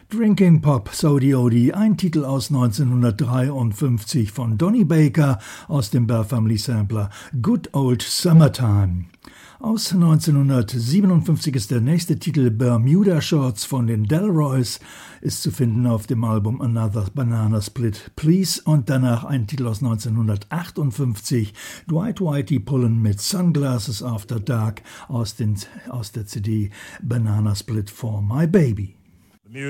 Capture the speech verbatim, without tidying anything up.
Drinking Pop Sody Ody, ein Titel aus neunzehnhundertdreiundfünfzig von Donny Baker aus dem Bear Family Sampler Good Old Summertime. Aus neunzehnhundertsiebenundfünfzig ist der nächste Titel Bermuda Shorts von den Delroys, ist zu finden auf dem Album Another Banana Split Please und danach ein Titel aus neunzehnhundertachtundfünfzig, Dwight Whitey Pullen mit Sunglasses After Dark aus, den, aus der C D Banana Split for My Baby.